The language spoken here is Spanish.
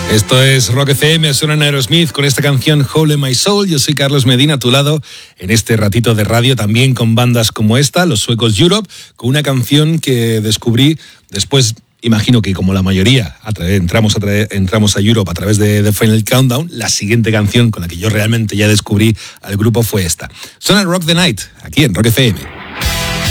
Esto es Rock FM, suena Aerosmith con esta canción Hole in My Soul. Yo soy Carlos Medina, a tu lado en este ratito de radio, también con bandas como esta, los suecos Europe, con una canción que descubrí después. Imagino que como la mayoría entramos a Europe a través de The Final Countdown. La siguiente canción con la que yo realmente ya descubrí al grupo fue esta. Suena Rock the Night, aquí en Rock FM.